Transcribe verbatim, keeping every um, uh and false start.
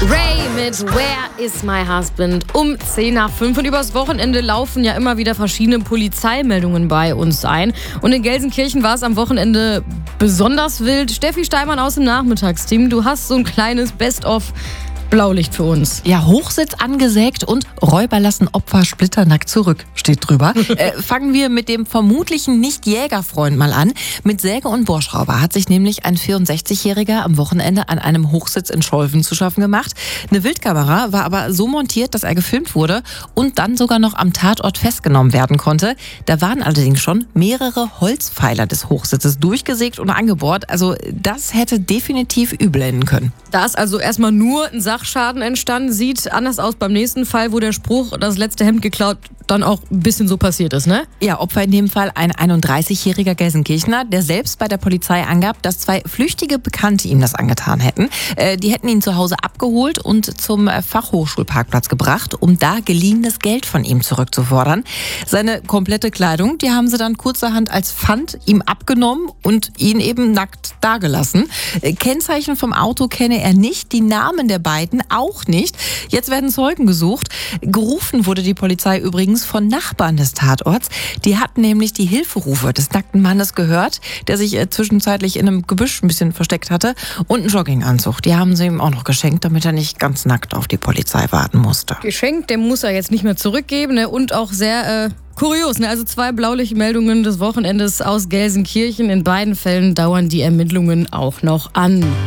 Ray mit Where is my husband? Um zehn nach fünf. Und übers Wochenende laufen ja immer wieder verschiedene Polizeimeldungen bei uns ein. Und in Gelsenkirchen war es am Wochenende besonders wild. Steffi Steinmann aus dem Nachmittagsteam, du hast so ein kleines Best-of Blaulicht für uns. Ja, Hochsitz angesägt und Räuber lassen Opfer splitternackt zurück, steht drüber. äh, fangen wir mit dem vermutlichen Nicht-Jägerfreund mal an. Mit Säge und Bohrschrauber hat sich nämlich ein vierundsechzigjähriger am Wochenende an einem Hochsitz in Scholven zu schaffen gemacht. Eine Wildkamera war aber so montiert, dass er gefilmt wurde und dann sogar noch am Tatort festgenommen werden konnte. Da waren allerdings schon mehrere Holzpfeiler des Hochsitzes durchgesägt und angebohrt. Also das hätte definitiv übel enden können. Da ist also erstmal nur ein Sachschaden entstanden. Sieht anders aus beim nächsten Fall, wo der Spruch, das letzte Hemd geklaut, dann auch ein bisschen so passiert ist, ne? Ja, Opfer in dem Fall ein einunddreißigjähriger Gelsenkirchener, der selbst bei der Polizei angab, dass zwei flüchtige Bekannte ihm das angetan hätten. Äh, die hätten ihn zu Hause abgeholt und zum Fachhochschulparkplatz gebracht, um da geliehenes Geld von ihm zurückzufordern. Seine komplette Kleidung, die haben sie dann kurzerhand als Pfand ihm abgenommen und ihn eben nackt dagelassen. Äh, Kennzeichen vom Auto kenne er nicht, die Namen der beiden auch nicht. Jetzt werden Zeugen gesucht. Gerufen wurde die Polizei übrigens von Nachbarn des Tatorts. Die hatten nämlich die Hilferufe des nackten Mannes gehört, der sich äh, zwischenzeitlich in einem Gebüsch ein bisschen versteckt hatte, und einen Jogginganzug. Die haben sie ihm auch noch geschenkt, damit er nicht ganz nackt auf die Polizei warten musste. Geschenkt, den muss er jetzt nicht mehr zurückgeben, ne? Und auch sehr äh, kurios, ne? Also zwei Blaulichtmeldungen des Wochenendes aus Gelsenkirchen. In beiden Fällen dauern die Ermittlungen auch noch an.